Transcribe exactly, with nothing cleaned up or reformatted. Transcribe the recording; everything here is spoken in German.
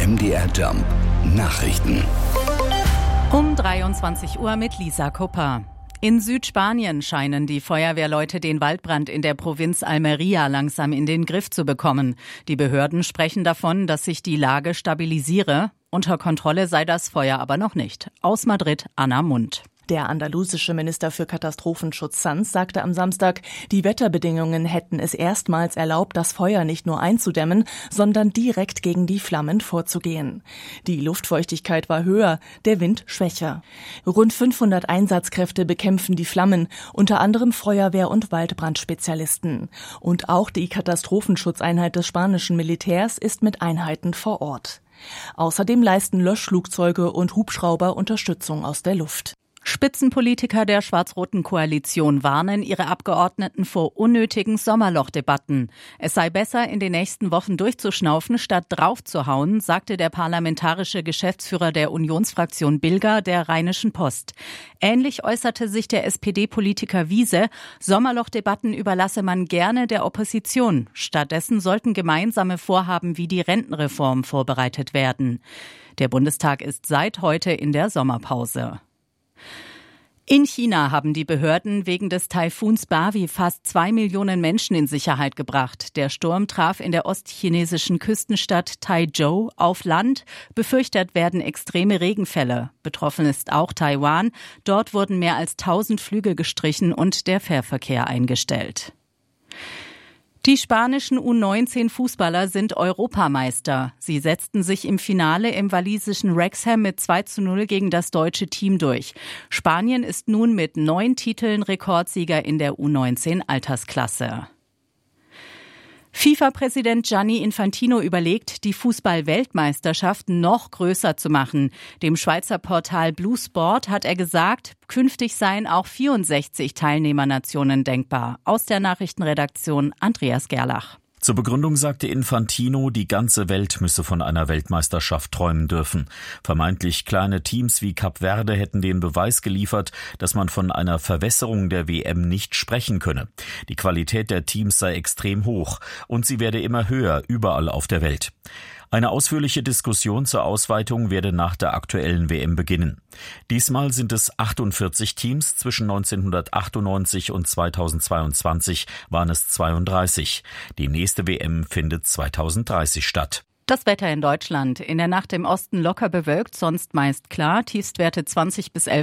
M D R Jump Nachrichten. Um dreiundzwanzig Uhr mit Lisa Kupper. In Südspanien scheinen die Feuerwehrleute den Waldbrand in der Provinz Almería langsam in den Griff zu bekommen. Die Behörden sprechen davon, dass sich die Lage stabilisiere. Unter Kontrolle sei das Feuer aber noch nicht. Aus Madrid, Anna Mund. Der andalusische Minister für Katastrophenschutz Sanz sagte am Samstag, die Wetterbedingungen hätten es erstmals erlaubt, das Feuer nicht nur einzudämmen, sondern direkt gegen die Flammen vorzugehen. Die Luftfeuchtigkeit war höher, der Wind schwächer. Rund fünfhundert Einsatzkräfte bekämpfen die Flammen, unter anderem Feuerwehr- und Waldbrandspezialisten. Und auch die Katastrophenschutzeinheit des spanischen Militärs ist mit Einheiten vor Ort. Außerdem leisten Löschflugzeuge und Hubschrauber Unterstützung aus der Luft. Spitzenpolitiker der schwarz-roten Koalition warnen ihre Abgeordneten vor unnötigen Sommerlochdebatten. Es sei besser, in den nächsten Wochen durchzuschnaufen, statt draufzuhauen, sagte der parlamentarische Geschäftsführer der Unionsfraktion Bilger der Rheinischen Post. Ähnlich äußerte sich der S P D-Politiker Wiese, Sommerlochdebatten überlasse man gerne der Opposition. Stattdessen sollten gemeinsame Vorhaben wie die Rentenreform vorbereitet werden. Der Bundestag ist seit heute in der Sommerpause. In China haben die Behörden wegen des Taifuns Bavi fast zwei Millionen Menschen in Sicherheit gebracht. Der Sturm traf in der ostchinesischen Küstenstadt Taizhou auf Land. Befürchtet werden extreme Regenfälle. Betroffen ist auch Taiwan. Dort wurden mehr als tausend Flüge gestrichen und der Fährverkehr eingestellt. Die spanischen U neunzehn Fußballer sind Europameister. Sie setzten sich im Finale im walisischen Wrexham mit zwei zu null gegen das deutsche Team durch. Spanien ist nun mit neun Titeln Rekordsieger in der U neunzehn Altersklasse. FIFA-Präsident Gianni Infantino überlegt, die Fußball-Weltmeisterschaft noch größer zu machen. Dem Schweizer Portal Blue Sport hat er gesagt, künftig seien auch vierundsechzig Teilnehmernationen denkbar. Aus der Nachrichtenredaktion Andreas Gerlach. Zur Begründung sagte Infantino, die ganze Welt müsse von einer Weltmeisterschaft träumen dürfen. Vermeintlich kleine Teams wie Kap Verde hätten den Beweis geliefert, dass man von einer Verwässerung der W M nicht sprechen könne. Die Qualität der Teams sei extrem hoch und sie werde immer höher überall auf der Welt. Eine ausführliche Diskussion zur Ausweitung werde nach der aktuellen W M beginnen. Diesmal sind es achtundvierzig Teams, zwischen neunzehnhundertachtundneunzig und zweitausendzweiundzwanzig waren es zweiunddreißig. Die nächste W M findet zweitausenddreißig statt. Das Wetter in Deutschland. In der Nacht im Osten locker bewölkt, sonst meist klar. Tiefstwerte zwanzig bis elf